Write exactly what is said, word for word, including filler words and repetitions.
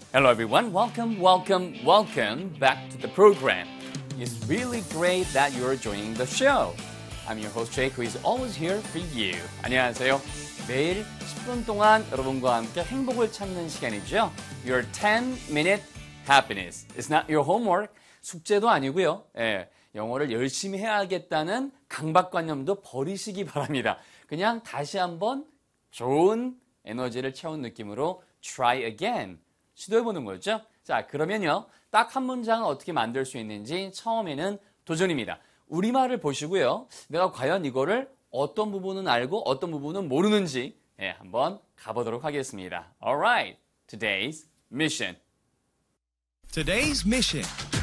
Hello everyone, welcome, welcome, welcome back to the program. It's really great that you're joining the show. I'm your host Jake who is always here for you. 안녕하세요. 매일 십 분 동안 여러분과 함께 행복을 찾는 시간이죠. Your ten minute happiness. It's not your homework. 숙제도 아니고요. 예, 영어를 열심히 해야겠다는 강박관념도 버리시기 바랍니다. 그냥 다시 한번 좋은 에너지를 채운 느낌으로 try again. 시도해보는 거죠. 자, 그러면요. 딱 한 문장을 어떻게 만들 수 있는지 처음에는 도전입니다. 우리말을 보시고요. 내가 과연 이거를 어떤 부분은 알고 어떤 부분은 모르는지 예, 한번 가보도록 하겠습니다. Alright, today's mission. Today's mission.